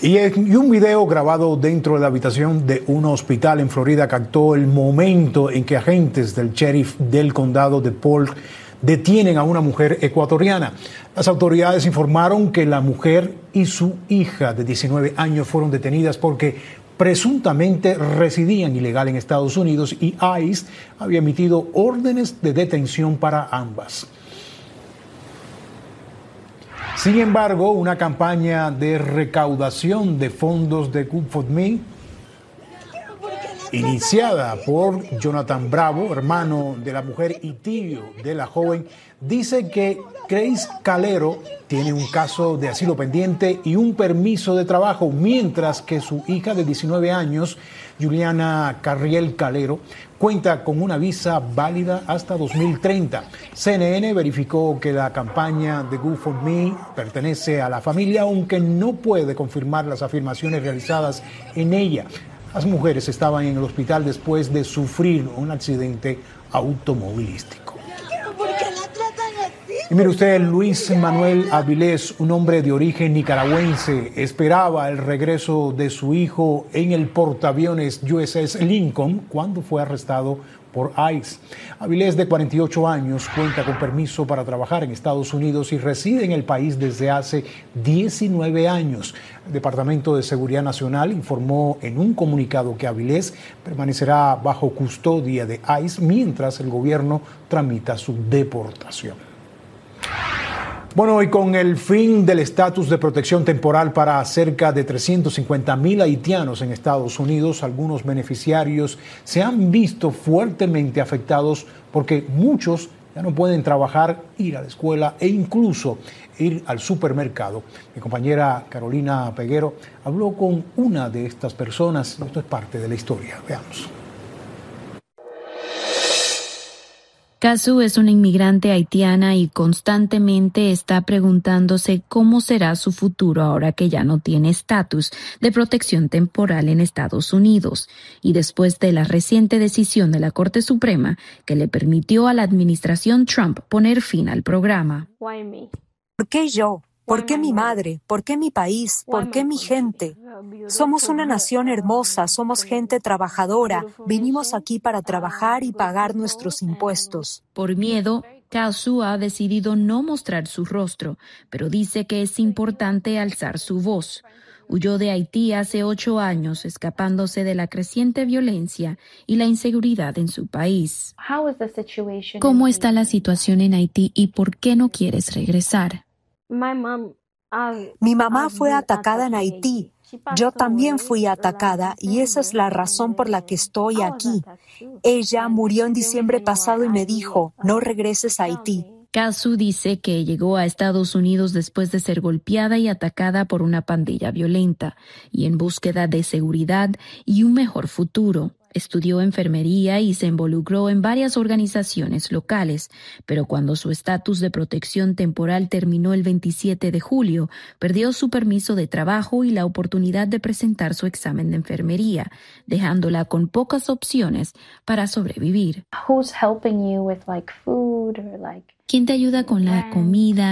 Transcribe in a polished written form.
Y un video grabado dentro de la habitación de un hospital en Florida captó el momento en que agentes del sheriff del condado de Polk detienen a una mujer ecuatoriana. Las autoridades informaron que la mujer y su hija de 19 años fueron detenidas porque presuntamente residían ilegal en Estados Unidos y ICE había emitido órdenes de detención para ambas. Sin embargo, una campaña de recaudación de fondos de GoFundMe, iniciada por Jonathan Bravo, hermano de la mujer y tío de la joven, dice que Grace Calero tiene un caso de asilo pendiente y un permiso de trabajo, mientras que su hija de 19 años, Juliana Carriel Calero, cuenta con una visa válida hasta 2030. CNN verificó que la campaña de GoFundMe pertenece a la familia, aunque no puede confirmar las afirmaciones realizadas en ella. Las mujeres estaban en el hospital después de sufrir un accidente automovilístico. Y mire usted, Luis Manuel Avilés, un hombre de origen nicaragüense, esperaba el regreso de su hijo en el portaaviones USS Lincoln cuando fue arrestado por ICE. Avilés, de 48 años, cuenta con permiso para trabajar en Estados Unidos y reside en el país desde hace 19 años. El Departamento de Seguridad Nacional informó en un comunicado que Avilés permanecerá bajo custodia de ICE mientras el gobierno tramita su deportación. Bueno, y con el fin del estatus de protección temporal para cerca de 350,000 haitianos en Estados Unidos, algunos beneficiarios se han visto fuertemente afectados porque muchos ya no pueden trabajar, ir a la escuela e incluso ir al supermercado. Mi compañera Carolina Peguero habló con una de estas personas. Esto es parte de la historia. Veamos. Casu es una inmigrante haitiana y constantemente está preguntándose cómo será su futuro ahora que ya no tiene estatus de protección temporal en Estados Unidos y después de la reciente decisión de la Corte Suprema que le permitió a la administración Trump poner fin al programa. ¿Por qué yo? ¿Por qué mi madre? ¿Por qué mi país? ¿Por qué mi gente? Somos una nación hermosa, somos gente trabajadora. Vinimos aquí para trabajar y pagar nuestros impuestos. Por miedo, Casu ha decidido no mostrar su rostro, pero dice que es importante alzar su voz. Huyó de Haití hace 8 años, escapándose de la creciente violencia y la inseguridad en su país. ¿Cómo está la situación en Haití y por qué no quieres regresar? Mi mamá fue atacada en Haití. Yo también fui atacada y esa es la razón por la que estoy aquí. Ella murió en diciembre pasado y me dijo, no regreses a Haití. Casu dice que llegó a Estados Unidos después de ser golpeada y atacada por una pandilla violenta y en búsqueda de seguridad y un mejor futuro. Estudió enfermería y se involucró en varias organizaciones locales, pero cuando su estatus de protección temporal terminó el 27 de julio, perdió su permiso de trabajo y la oportunidad de presentar su examen de enfermería, dejándola con pocas opciones para sobrevivir. ¿Quién te ayuda con la comida?